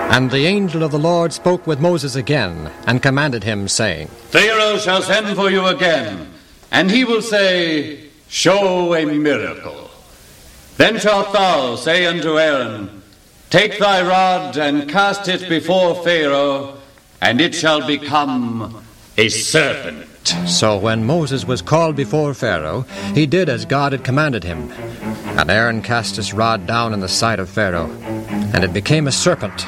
And the angel of the Lord spoke with Moses again, and commanded him, saying, Pharaoh shall send for you again, and he will say, Show a miracle. Then shalt thou say unto Aaron, Take thy rod and cast it before Pharaoh, and it shall become a serpent. So when Moses was called before Pharaoh, he did as God had commanded him. And Aaron cast his rod down in the sight of Pharaoh, and it became a serpent.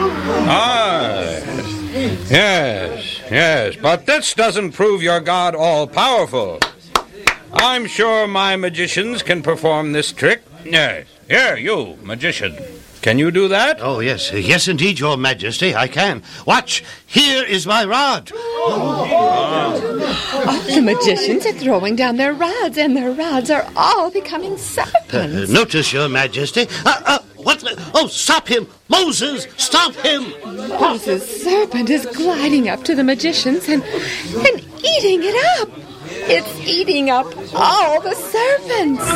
Yes, but this doesn't prove your God all-powerful. I'm sure my magicians can perform this trick. Yes, here, you, magician. Can you do that? Oh, yes. Yes, indeed, Your Majesty, I can. Watch, here is my rod. The magicians are throwing down their rods, and their rods are all becoming serpents. Notice, Your Majesty. What? Oh, stop him! Moses, stop him! Moses' serpent is gliding up to the magicians and eating it up. It's eating up all the serpents.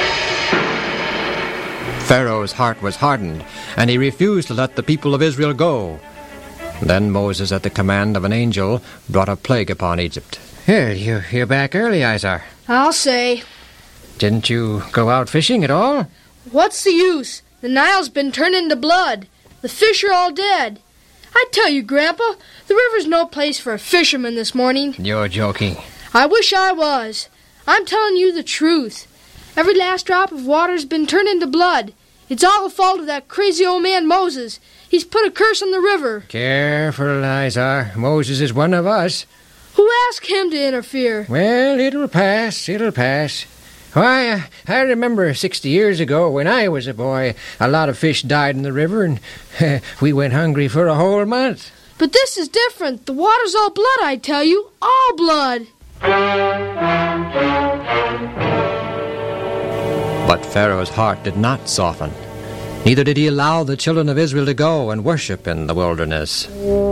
Pharaoh's heart was hardened, and he refused to let the people of Israel go. Then Moses, at the command of an angel, brought a plague upon Egypt. Here, you're back early, Izar. I'll say. Didn't you go out fishing at all? What's the use? The Nile's been turned into blood. The fish are all dead. I tell you, Grandpa, the river's no place for a fisherman this morning. You're joking. I wish I was. I'm telling you the truth. Every last drop of water's been turned into blood. It's all the fault of that crazy old man Moses. He's put a curse on the river. Careful, Izar. Moses is one of us. Who asked him to interfere? Well, it'll pass. Why, I remember 60 years ago when I was a boy, a lot of fish died in the river, and we went hungry for a whole month. But this is different. The water's all blood, I tell you. All blood. But Pharaoh's heart did not soften. Neither did he allow the children of Israel to go and worship in the wilderness.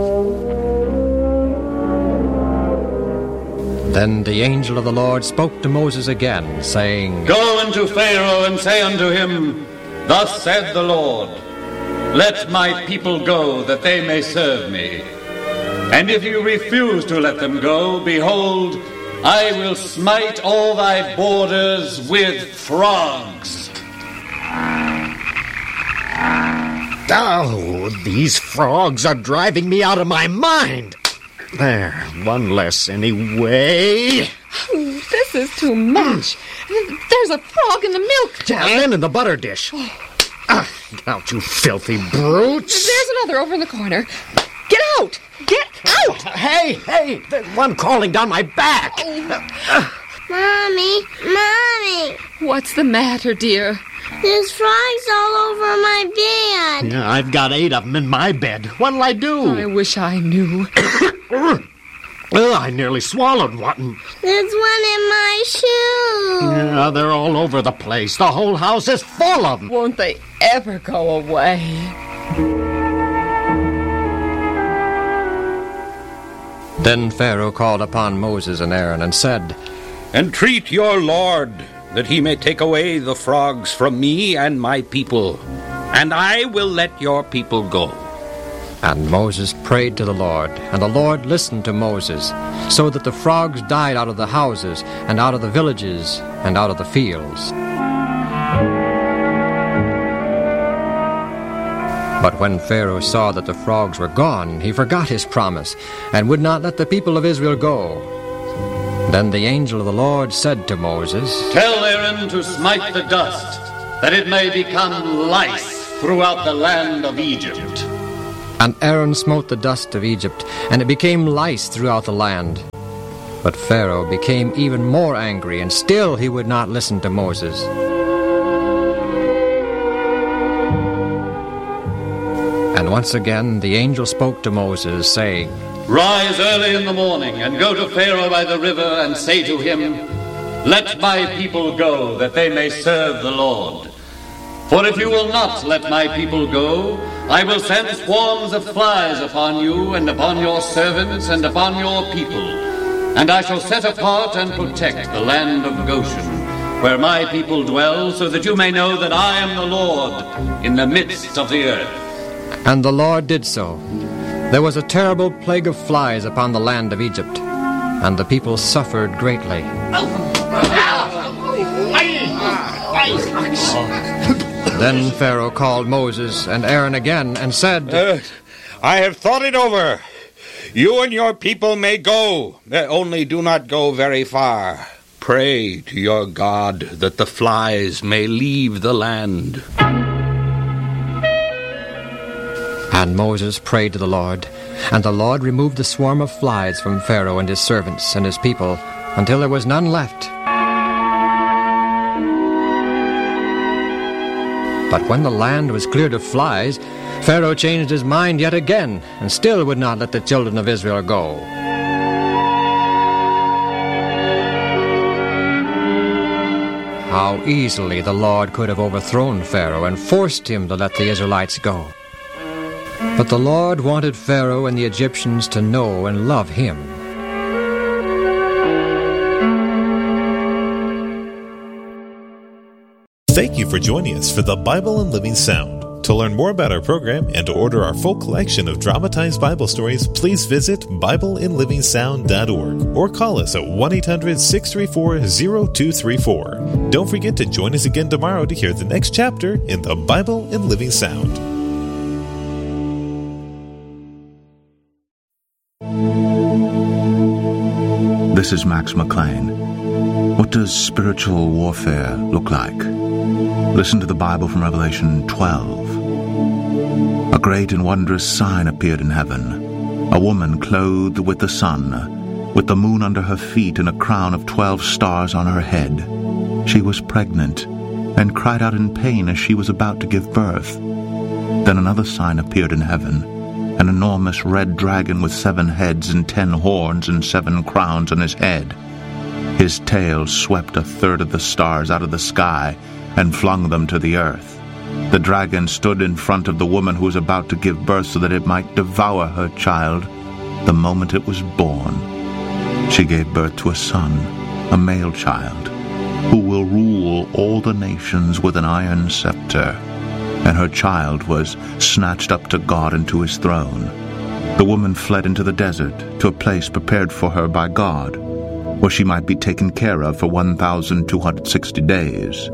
Then the angel of the Lord spoke to Moses again, saying, Go unto Pharaoh and say unto him, Thus said the Lord, Let my people go, that they may serve me. And if you refuse to let them go, behold, I will smite all thy borders with frogs. Oh, these frogs are driving me out of my mind. There, one less anyway. This is too much. There's a frog in the milk jug. And in the butter dish. Out, you filthy brutes. There's another over in the corner. Get out! Get out! Hey, there's one crawling down my back. Mommy. What's the matter, dear? There's frogs all over my bed. Yeah, I've got 8 of them in my bed. What'll I do? I wish I knew. I nearly swallowed one. There's one in my shoe. Yeah, they're all over the place. The whole house is full of them. Won't they ever go away? Then Pharaoh called upon Moses and Aaron and said, Entreat your Lord that he may take away the frogs from me and my people, and I will let your people go. And Moses prayed to the Lord, and the Lord listened to Moses, so that the frogs died out of the houses, and out of the villages, and out of the fields. But when Pharaoh saw that the frogs were gone, he forgot his promise, and would not let the people of Israel go. Then the angel of the Lord said to Moses, Tell Aaron to smite the dust, that it may become lice throughout the land of Egypt. And Aaron smote the dust of Egypt, and it became lice throughout the land. But Pharaoh became even more angry, and still he would not listen to Moses. And once again the angel spoke to Moses, saying, Rise early in the morning, and go to Pharaoh by the river, and say to him, Let my people go, that they may serve the Lord. For if you will not let my people go, I will send swarms of flies upon you, and upon your servants, and upon your people. And I shall set apart and protect the land of Goshen, where my people dwell, so that you may know that I am the Lord in the midst of the earth. And the Lord did so. There was a terrible plague of flies upon the land of Egypt, and the people suffered greatly. Then Pharaoh called Moses and Aaron again and said, I have thought it over. You and your people may go, only do not go very far. Pray to your God that the flies may leave the land. And Moses prayed to the Lord, and the Lord removed the swarm of flies from Pharaoh and his servants and his people, until there was none left. But when the land was cleared of flies, Pharaoh changed his mind yet again, and still would not let the children of Israel go. How easily the Lord could have overthrown Pharaoh and forced him to let the Israelites go. But the Lord wanted Pharaoh and the Egyptians to know and love him. Thank you for joining us for the Bible in Living Sound. To learn more about our program and to order our full collection of dramatized Bible stories, please visit BibleInLivingSound.org or call us at 1-800-634-0234. Don't forget to join us again tomorrow to hear the next chapter in the Bible in Living Sound. This is Max McLean. What does spiritual warfare look like? Listen to the Bible from Revelation 12. A great and wondrous sign appeared in heaven. A woman clothed with the sun, with the moon under her feet and a crown of 12 stars on her head. She was pregnant and cried out in pain as she was about to give birth. Then another sign appeared in heaven. An enormous red dragon with 7 heads and 10 horns and 7 crowns on his head. His tail swept a third of the stars out of the sky and flung them to the earth. The dragon stood in front of the woman who was about to give birth so that it might devour her child the moment it was born. She gave birth to a son, a male child, who will rule all the nations with an iron scepter. And her child was snatched up to God and to his throne. The woman fled into the desert to a place prepared for her by God, where she might be taken care of for 1,260 days.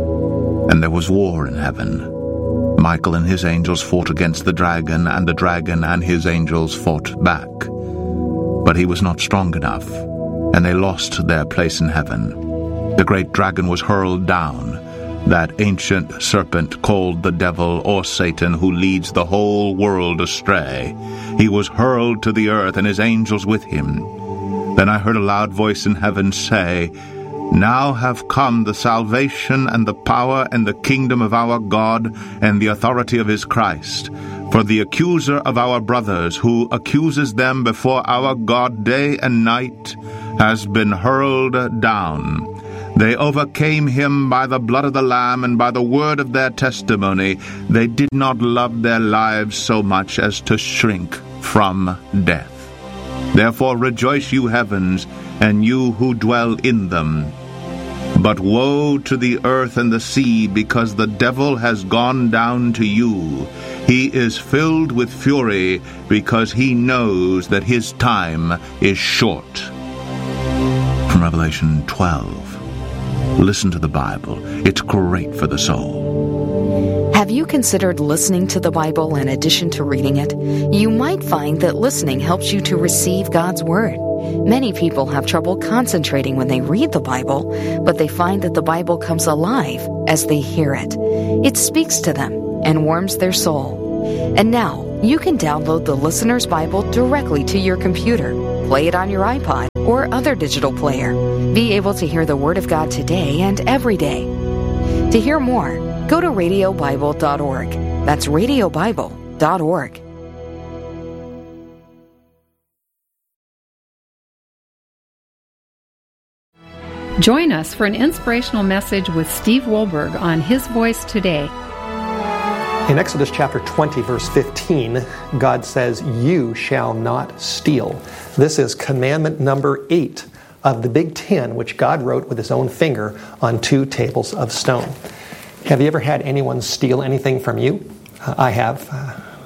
And there was war in heaven. Michael and his angels fought against the dragon and his angels fought back. But he was not strong enough, and they lost their place in heaven. The great dragon was hurled down, that ancient serpent called the devil or Satan, who leads the whole world astray. He was hurled to the earth, and his angels with him. Then I heard a loud voice in heaven say, Now have come the salvation and the power and the kingdom of our God and the authority of his Christ. For the accuser of our brothers, who accuses them before our God day and night, has been hurled down. They overcame him by the blood of the Lamb and by the word of their testimony. They did not love their lives so much as to shrink from death. Therefore rejoice, you heavens, and you who dwell in them. But woe to the earth and the sea, because the devil has gone down to you. He is filled with fury, because he knows that his time is short. From Revelation 12. Listen to the Bible. It's great for the soul. Have you considered listening to the Bible in addition to reading it? You might find that listening helps you to receive God's Word. Many people have trouble concentrating when they read the Bible, but they find that the Bible comes alive as they hear it. It speaks to them and warms their soul. And now, you can download the Listener's Bible directly to your computer, play it on your iPod or other digital player. Be able to hear the Word of God today and every day. To hear more, go to radiobible.org. That's radiobible.org. Join us for an inspirational message with Steve Wohlberg on His Voice Today. In Exodus chapter 20, verse 15, God says, "You shall not steal." This is commandment number 8 of the Big Ten, which God wrote with his own finger on 2 tables of stone. Have you ever had anyone steal anything from you? I have.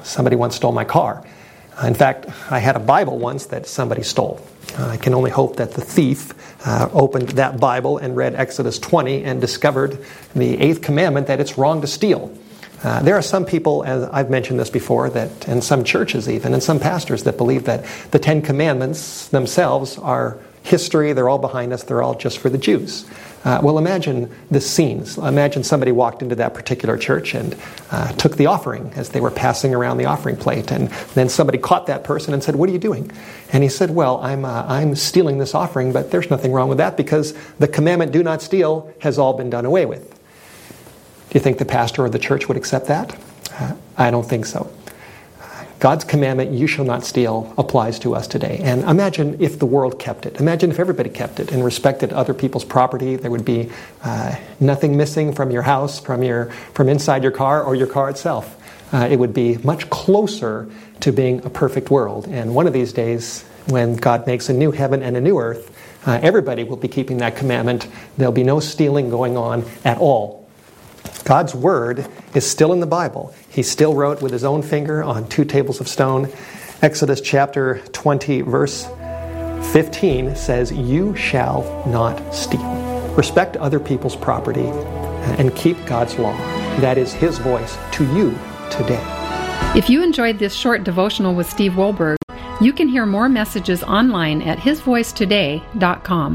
somebody once stole my car. In fact, I had a Bible once that somebody stole. I can only hope that the thief opened that Bible and read Exodus 20 and discovered the 8th commandment that it's wrong to steal. There are some people, as I've mentioned this before, that, and some churches even, and some pastors that believe that the 10 commandments themselves are history, they're all behind us, they're all just for the Jews. Well, imagine the scenes. Imagine somebody walked into that particular church and took the offering as they were passing around the offering plate, and then somebody caught that person and said, "What are you doing?" And he said, "Well, I'm stealing this offering, but there's nothing wrong with that because the commandment, do not steal, has all been done away with." Do you think the pastor or the church would accept that? I don't think so. God's commandment, you shall not steal, applies to us today. And imagine if the world kept it. Imagine if everybody kept it and respected other people's property. There would be nothing missing from your house, from inside your car, or your car itself. It would be much closer to being a perfect world. And one of these days, when God makes a new heaven and a new earth, everybody will be keeping that commandment. There'll be no stealing going on at all. God's Word is still in the Bible. He still wrote with his own finger on 2 tables of stone. Exodus chapter 20, verse 15 says, "You shall not steal." Respect other people's property and keep God's law. That is his voice to you today. If you enjoyed this short devotional with Steve Wohlberg, you can hear more messages online at hisvoicetoday.com.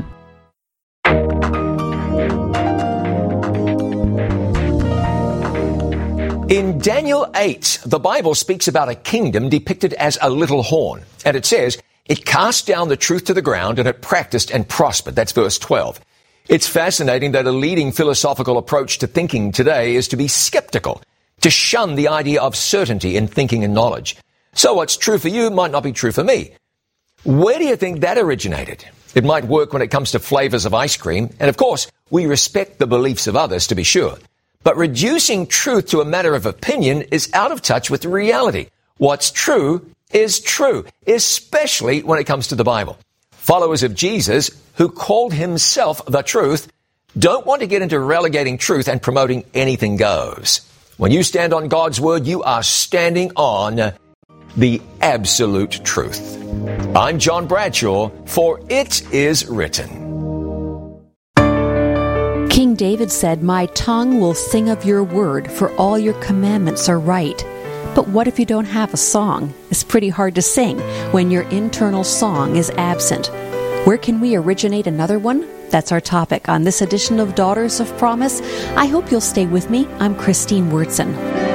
In Daniel 8, the Bible speaks about a kingdom depicted as a little horn. And it says, it cast down the truth to the ground and it practiced and prospered. That's verse 12. It's fascinating that a leading philosophical approach to thinking today is to be skeptical, to shun the idea of certainty in thinking and knowledge. So what's true for you might not be true for me. Where do you think that originated? It might work when it comes to flavors of ice cream. And of course, we respect the beliefs of others to be sure. But reducing truth to a matter of opinion is out of touch with reality. What's true, especially when it comes to the Bible. Followers of Jesus, who called himself the truth, don't want to get into relegating truth and promoting anything goes. When you stand on God's word, you are standing on the absolute truth. I'm John Bradshaw, for it is written. King David said, "My tongue will sing of your word, for all your commandments are right." But what if you don't have a song? It's pretty hard to sing when your internal song is absent. Where can we originate another one? That's our topic on this edition of Daughters of Promise. I hope you'll stay with me. I'm Christine Wurtson.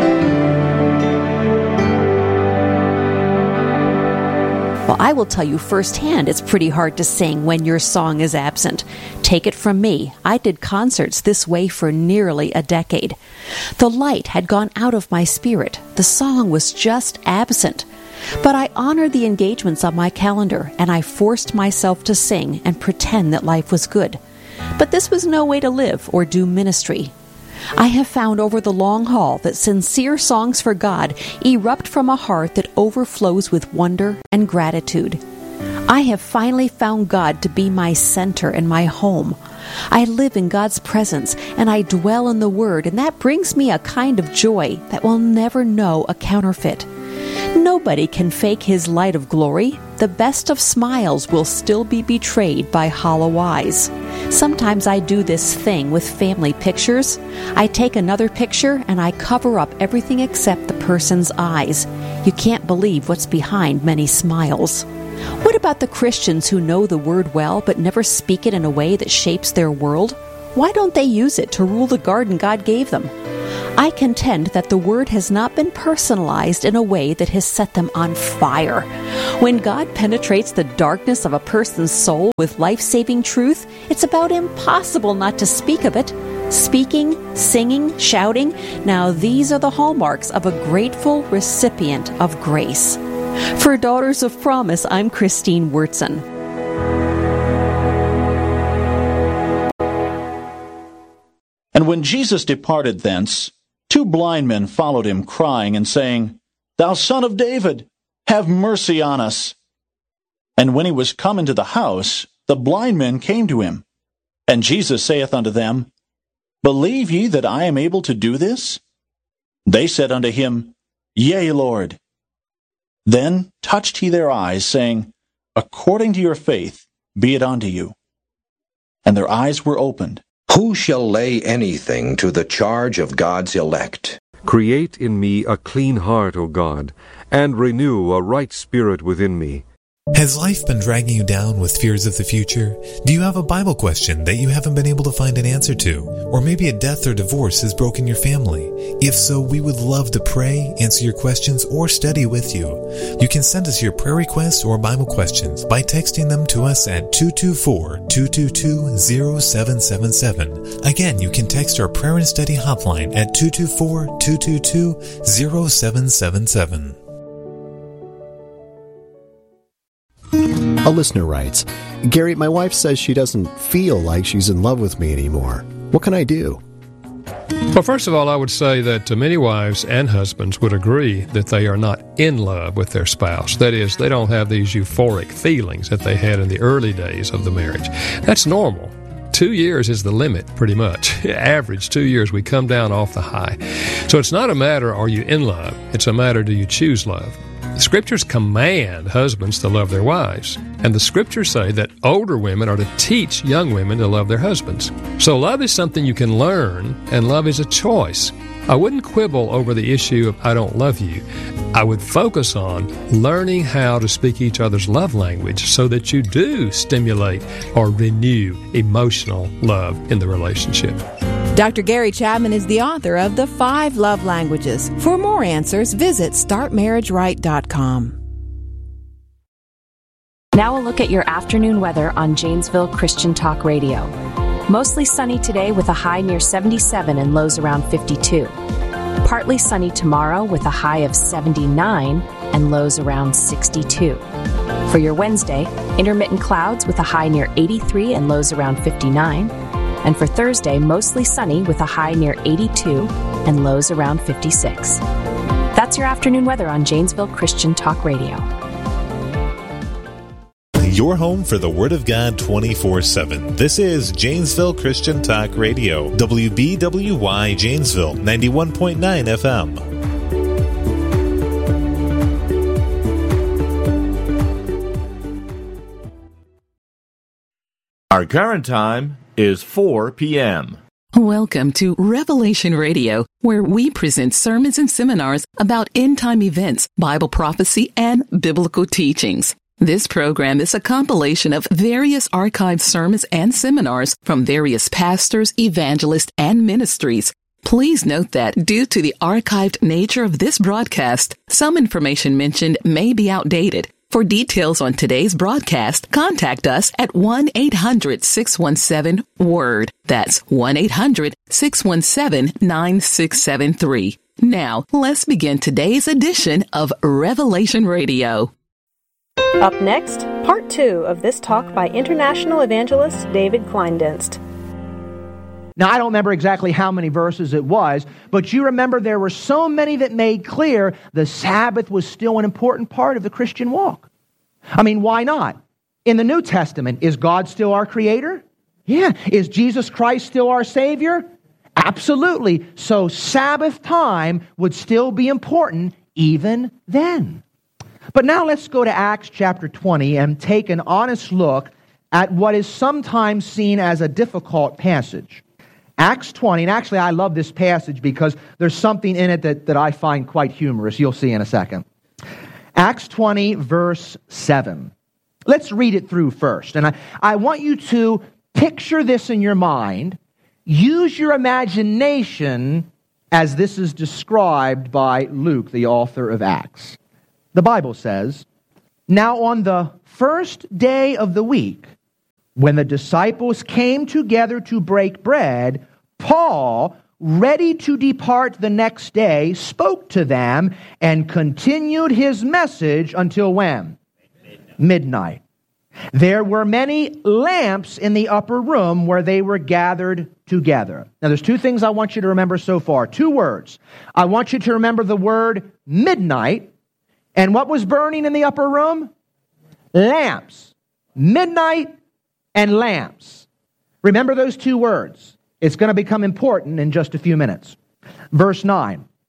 Well, I will tell you firsthand it's pretty hard to sing when your song is absent. Take it from me. I did concerts this way for nearly a decade. The light had gone out of my spirit. The song was just absent. But I honored the engagements on my calendar, and I forced myself to sing and pretend that life was good. But this was no way to live or do ministry. I have found over the long haul that sincere songs for God erupt from a heart that overflows with wonder and gratitude. I have finally found God to be my center and my home. I live in God's presence and I dwell in the Word, and that brings me a kind of joy that will never know a counterfeit. Nobody can fake his light of glory. The best of smiles will still be betrayed by hollow eyes. Sometimes I do this thing with family pictures. I take another picture and I cover up everything except the person's eyes. You can't believe what's behind many smiles. What about the Christians who know the Word well but never speak it in a way that shapes their world? Why don't they use it to rule the garden God gave them? I contend that the Word has not been personalized in a way that has set them on fire. When God penetrates the darkness of a person's soul with life-saving truth, it's about impossible not to speak of it. Speaking, singing, shouting, now these are the hallmarks of a grateful recipient of grace. For Daughters of Promise, I'm Christine Wurtson. And when Jesus departed thence, 2 blind men followed him, crying and saying, Thou Son of David, have mercy on us. And when he was come into the house, the blind men came to him. And Jesus saith unto them, Believe ye that I am able to do this? They said unto him, Yea, Lord. Then touched he their eyes, saying, According to your faith be it unto you. And their eyes were opened. Who shall lay anything to the charge of God's elect? Create in me a clean heart, O God, and renew a right spirit within me. Has life been dragging you down with fears of the future? Do you have a Bible question that you haven't been able to find an answer to? Or maybe a death or divorce has broken your family? If so, we would love to pray, answer your questions, or study with you. You can send us your prayer requests or Bible questions by texting them to us at 224-222-0777. Again, you can text our prayer and study hotline at 224-222-0777. A listener writes, Gary, my wife says she doesn't feel like she's in love with me anymore. What can I do? Well, first of all, I would say that many wives and husbands would agree that they are not in love with their spouse. That is, they don't have these euphoric feelings that they had in the early days of the marriage. That's normal. 2 years is the limit, pretty much. Average 2 years, we come down off the high. So it's not a matter, are you in love? It's a matter, do you choose love? The Scriptures command husbands to love their wives, and the Scriptures say that older women are to teach young women to love their husbands. So love is something you can learn, and love is a choice. I wouldn't quibble over the issue of I don't love you. I would focus on learning how to speak each other's love language so that you do stimulate or renew emotional love in the relationship. Dr. Gary Chapman is the author of The 5 Love Languages. For more answers, visit StartMarriageRight.com. Now a look at your afternoon weather on Janesville Christian Talk Radio. Mostly sunny today with a high near 77 and lows around 52. Partly sunny tomorrow with a high of 79 and lows around 62. For your Wednesday, intermittent clouds with a high near 83 and lows around 59. And for Thursday, mostly sunny with a high near 82 and lows around 56. That's your afternoon weather on Janesville Christian Talk Radio. Your home for the Word of God 24/7. This is Janesville Christian Talk Radio. WBWY Janesville, 91.9 FM. Our current time is 4 p.m. Welcome to Revelation Radio, where we present sermons and seminars about end-time events, Bible prophecy, and biblical teachings. This program is a compilation of various archived sermons and seminars from various pastors, evangelists, and ministries. Please note that due to the archived nature of this broadcast, some information mentioned may be outdated. For details on today's broadcast, contact us at 1-800-617-WORD. That's 1-800-617-9673. Now, let's begin today's edition of Revelation Radio. Up next, part 2 of this talk by international evangelist David Kleindienst. Now, I don't remember exactly how many verses it was, but you remember there were so many that made clear the Sabbath was still an important part of the Christian walk. I mean, why not? In the New Testament, is God still our Creator? Yeah. Is Jesus Christ still our Savior? Absolutely. So Sabbath time would still be important even then. But now let's go to Acts chapter 20 and take an honest look at what is sometimes seen as a difficult passage. Acts 20, and actually I love this passage because there's something in it that I find quite humorous. You'll see in a second. Acts 20, verse 7. Let's read it through first. And I want you to picture this in your mind. Use your imagination as this is described by Luke, the author of Acts. The Bible says, "Now on the first day of the week, when the disciples came together to break bread, Paul, ready to depart the next day, spoke to them and continued his message until when? Midnight. There were many lamps in the upper room where they were gathered together." Now there's two things I want you to remember so far. Two words. I want you to remember the word midnight. And what was burning in the upper room? Lamps. Midnight and lamps. Remember those two words. It's going to become important in just a few minutes. Verse 9.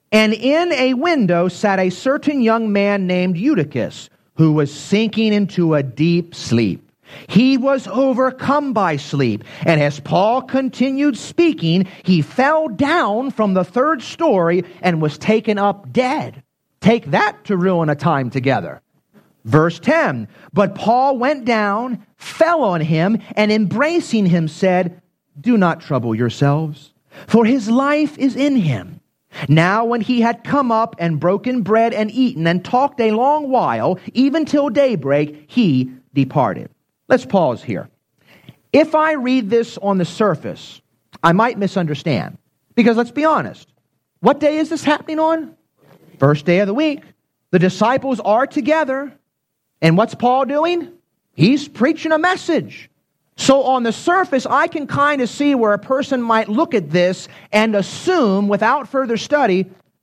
And in a window sat a certain young man named Eutychus, who was sinking into a deep sleep. He was overcome by sleep, and as Paul continued speaking, he fell down from the third story and was taken up dead. Take that to ruin a time together. Verse 10, but Paul went down, fell on him, and embracing him said, do not trouble yourselves, for his life is in him. Now when he had come up and broken bread and eaten and talked a long while, even till daybreak, he departed. Let's pause here. If I read this on the surface, I might misunderstand. Because let's be honest, what day is this happening on? First day of the week. The disciples are together. And what's Paul doing? He's preaching a message. So on the surface, I can kind of see where a person might look at this and assume without further study,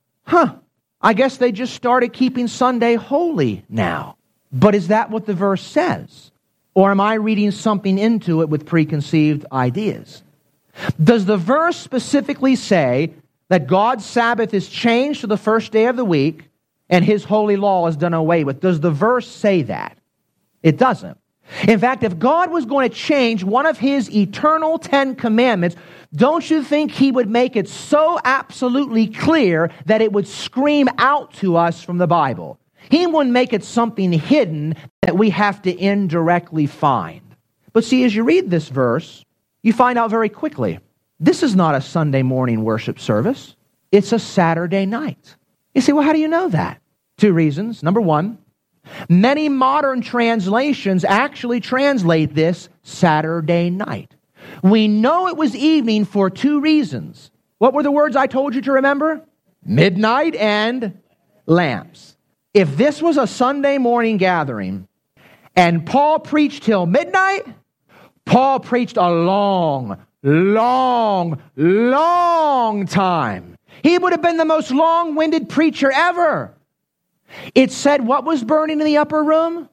I guess they just started keeping Sunday holy now. But is that what the verse says? Or am I reading something into it with preconceived ideas? Does the verse specifically say that God's Sabbath is changed to the first day of the week and His holy law is done away with? Does the verse say that? It doesn't. In fact, if God was going to change one of His eternal 10 commandments, don't you think He would make it so absolutely clear that it would scream out to us from the Bible? He wouldn't make it something hidden that we have to indirectly find. But see, as you read this verse, you find out very quickly, this is not a Sunday morning worship service. It's a Saturday night. You say, well, how do you know that? 2 reasons. Number one, many modern translations actually translate this Saturday night. We know it was evening for 2 reasons. What were the words I told you to remember? Midnight and lamps. If this was a Sunday morning gathering and Paul preached till midnight, Paul preached a long time. He would have been the most long-winded preacher ever. It said what was burning in the upper room?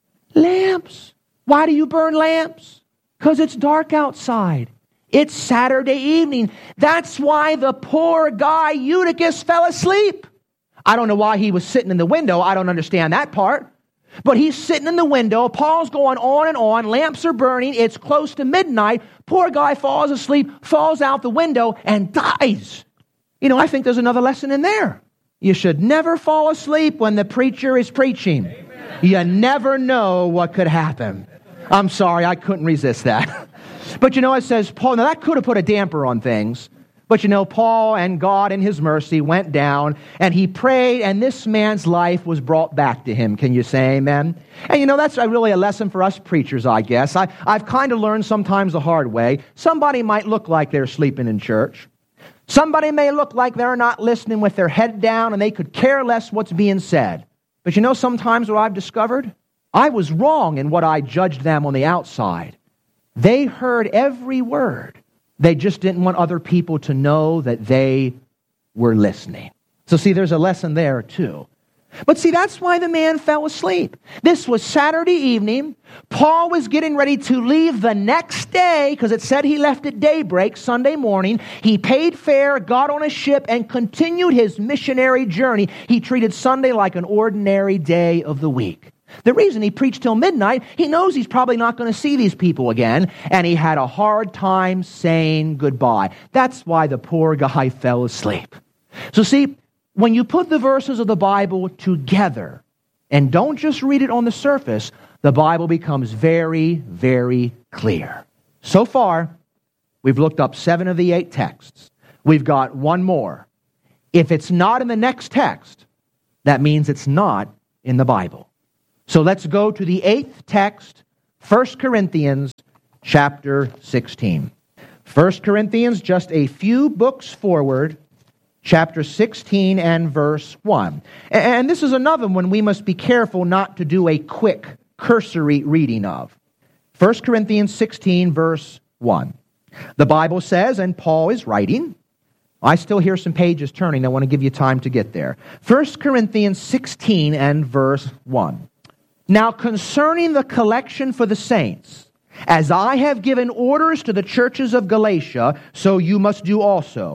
Lamps. Why do you burn lamps? Because it's dark outside. It's Saturday evening. That's why the poor guy Eutychus fell asleep. I don't know why he was sitting in the window. I don't understand that part. But he's sitting in the window. Paul's going on and on. Lamps are burning. It's close to midnight. Poor guy falls asleep, falls out the window, and dies. You know, I think there's another lesson in there. You should never fall asleep when the preacher is preaching. Amen. You never know what could happen. I'm sorry, I couldn't resist that. But you know, it says Paul, now that could have put a damper on things. But you know, Paul and God in His mercy went down and he prayed and this man's life was brought back to him. Can you say amen? And you know, that's really a lesson for us preachers, I guess. I've kind of learned sometimes the hard way. Somebody might look like they're sleeping in church. Somebody may look like they're not listening with their head down and they could care less what's being said. But you know sometimes what I've discovered? I was wrong in what I judged them on the outside. They heard every word. They just didn't want other people to know that they were listening. So see, there's a lesson there too. But see, that's why the man fell asleep. This was Saturday evening. Paul was getting ready to leave the next day because it said he left at daybreak Sunday morning. He paid fare, got on a ship, and continued his missionary journey. He treated Sunday like an ordinary day of the week. The reason he preached till midnight, he knows he's probably not going to see these people again, and he had a hard time saying goodbye. That's why the poor guy fell asleep. So see, when you put the verses of the Bible together, and don't just read it on the surface, the Bible becomes very, very clear. So far, we've looked up 7 of the 8 texts. We've got one more. If it's not in the next text, that means it's not in the Bible. So let's go to the 8th text, 1 Corinthians chapter 16. 1 Corinthians, just a few books forward, chapter 16 and verse 1. And this is another one we must be careful not to do a quick, cursory reading of. 1 Corinthians 16, verse 1. The Bible says, and Paul is writing, I still hear some pages turning. I want to give you time to get there. 1 Corinthians 16 and verse 1. Now concerning the collection for the saints, as I have given orders to the churches of Galatia, so you must do also.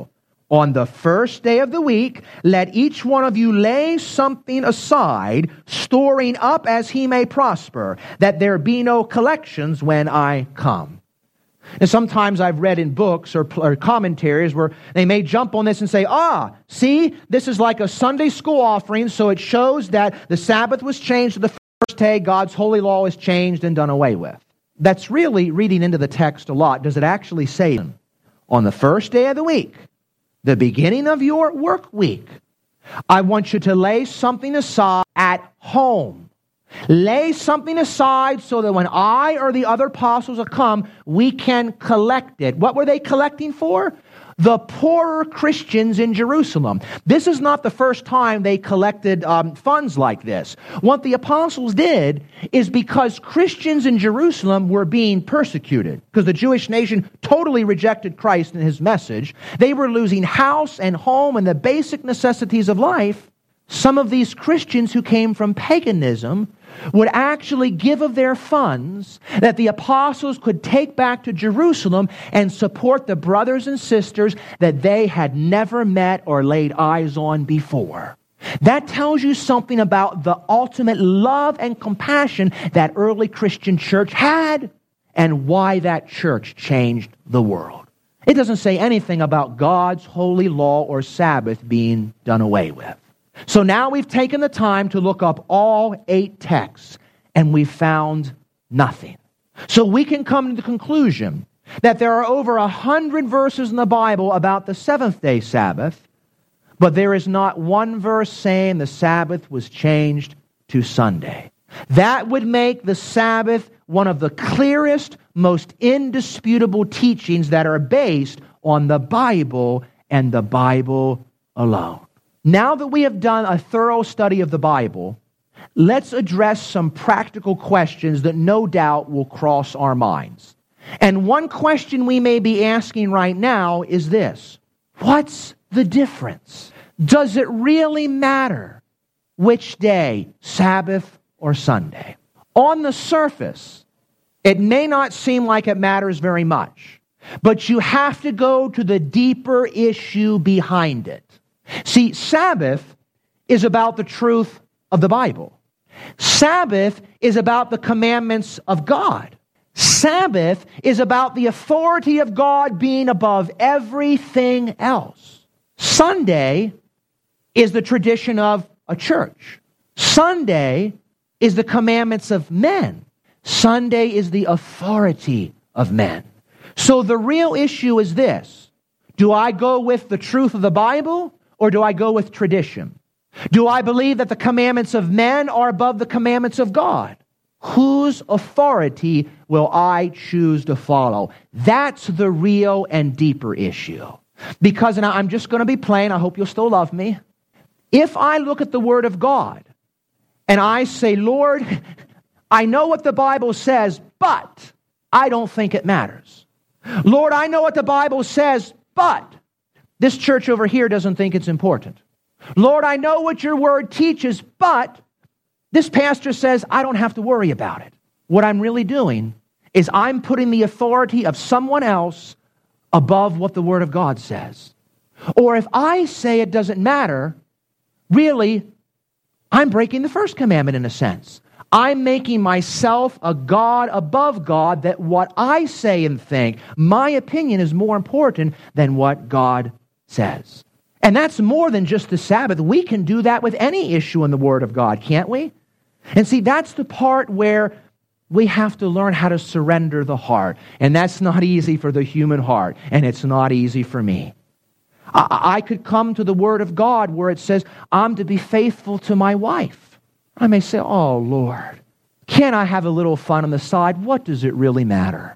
On the first day of the week, let each one of you lay something aside, storing up as he may prosper, that there be no collections when I come. And sometimes I've read in books or commentaries where they may jump on this and say, see, this is like a Sunday school offering, so it shows that the Sabbath was changed to the first day, God's holy law is changed and done away with. That's really reading into the text a lot. Does it actually say, on the first day of the week, the beginning of your work week, I want you to lay something aside at home. Lay something aside so that when I or the other apostles come, we can collect it. What were they collecting for? The poorer Christians in Jerusalem. This is not the first time they collected funds like this. What the apostles did is because Christians in Jerusalem were being persecuted, because the Jewish nation totally rejected Christ and his message. They were losing house and home and the basic necessities of life. Some of these Christians who came from paganism would actually give of their funds that the apostles could take back to Jerusalem and support the brothers and sisters that they had never met or laid eyes on before. That tells you something about the ultimate love and compassion that early Christian church had and why that church changed the world. It doesn't say anything about God's holy law or Sabbath being done away with. So now we've taken the time to look up all 8 texts, and we've found nothing. So we can come to the conclusion that there are over 100 verses in the Bible about the seventh-day Sabbath, but there is not one verse saying the Sabbath was changed to Sunday. That would make the Sabbath one of the clearest, most indisputable teachings that are based on the Bible and the Bible alone. Now that we have done a thorough study of the Bible, let's address some practical questions that no doubt will cross our minds. And one question we may be asking right now is this: what's the difference? Does it really matter which day, Sabbath or Sunday? On the surface, it may not seem like it matters very much, but you have to go to the deeper issue behind it. See, Sabbath is about the truth of the Bible. Sabbath is about the commandments of God. Sabbath is about the authority of God being above everything else. Sunday is the tradition of a church. Sunday is the commandments of men. Sunday is the authority of men. So the real issue is this: do I go with the truth of the Bible, or do I go with tradition? Do I believe that the commandments of men are above the commandments of God? Whose authority will I choose to follow? That's the real and deeper issue. Because, and I'm just going to be plain, I hope you'll still love me. If I look at the Word of God and I say, Lord, I know what the Bible says, but I don't think it matters. Lord, I know what the Bible says, but this church over here doesn't think it's important. Lord, I know what your word teaches, but this pastor says I don't have to worry about it. What I'm really doing is I'm putting the authority of someone else above what the Word of God says. Or if I say it doesn't matter, really, I'm breaking the first commandment in a sense. I'm making myself a God above God, that what I say and think, my opinion is more important than what God says. And that's more than just the Sabbath. We can do that with any issue in the Word of God, can't we? And see, that's the part where we have to learn how to surrender the heart. And that's not easy for the human heart, and it's not easy for me. I could come to the Word of God where it says, I'm to be faithful to my wife. I may say, oh, Lord, can't I have a little fun on the side? What does it really matter?